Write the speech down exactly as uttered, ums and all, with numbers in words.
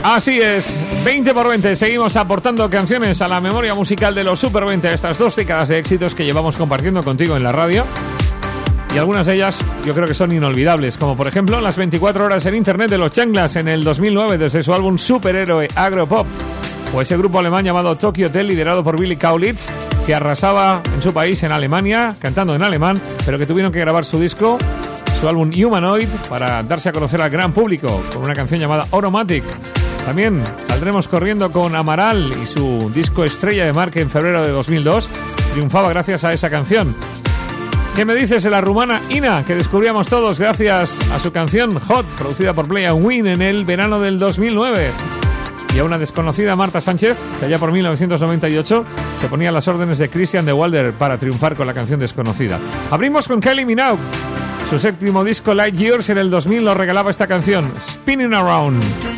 Así es, veinte por veinte, seguimos aportando canciones a la memoria musical de los Super veinte, estas dos décadas de éxitos que llevamos compartiendo contigo en la radio. Y algunas de ellas yo creo que son inolvidables, como por ejemplo las veinticuatro horas en internet de los Chanclas en el dos mil nueve desde su álbum Superhéroe Agropop, o ese grupo alemán llamado Tokyo Hotel liderado por Billy Kaulitz, que arrasaba en su país, en Alemania, cantando en alemán, pero que tuvieron que grabar su disco, su álbum Humanoid, para darse a conocer al gran público con una canción llamada Automatic. También saldremos corriendo con Amaral y su disco Estrella de Mar, que en febrero de dos mil dos triunfaba gracias a esa canción. ¿Qué me dices de la rumana Ina, que descubríamos todos gracias a su canción Hot, producida por Play and Win en el verano del dos mil nueve? Y a una desconocida Marta Sánchez, que allá por mil novecientos noventa y ocho se ponía a las órdenes de Christian de Walder para triunfar con la canción desconocida. Abrimos con Kylie Minogue. Su séptimo disco Light Years en el dos mil nos regalaba esta canción, Spinning Around.